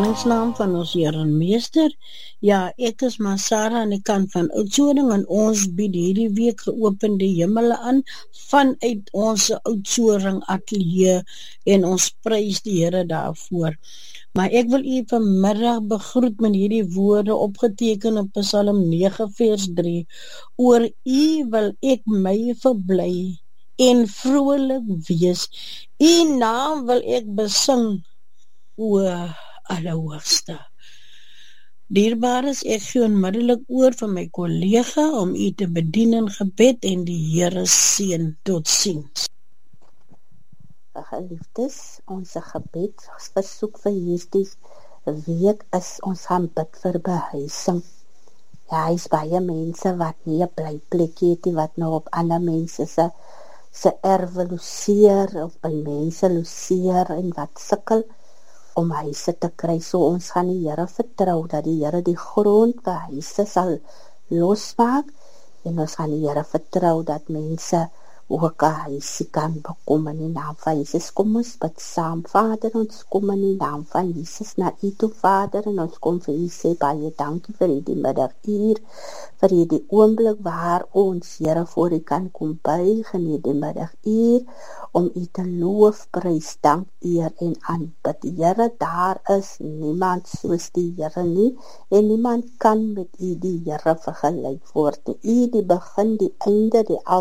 naam van ons Heer en Meester. Ja, ek is maar Sarah aan die kant van Oudtshoorn en ons bied hierdie week geopende hemele aan vanuit ons Oudtshoorn ateljee en ons prys die Here daarvoor. Maar ek wil u vanmiddag begroet met hierdie woorde opgeteken op Psalm 9 vers 3. Oor u wil ek my verbly en vrolik wees. U naam wil ek besing, o Allerhoogste. Dierbares, ek gee onmiddellik oor van my kollega om u te bedien in gebed en die Here seën. Totsiens. Geliefdes, ons gebed versoek vir hierdie week is ons gaan bid vir behuising. Ja, is baie mense wat nie 'n blyplekkie het, wat nou op ander mense se erwe loseer of by mense loseer en wat sukkel om huise te kry. So ons gaan die Here vertrou dat die Here die grond vir huise sal losmaak en ons gaan die Here vertrou dat mense ook 'n huisie kan bekom in die naam van Jesus. Kom ons bid saam. Vader, ons kom in die naam van Jesus na u toe, Vader, en ons kom vir u sê baie dankie vir hierdie middaguur, vir hierdie oomblik waar ons Here voor u kan kom buig in hierdie middaguur om u te loof, prys, dank, eer en aanbid. Here, daar is niemand soos die Here nie en niemand kan met u die Here vergelyk word. U die begin, die einde, die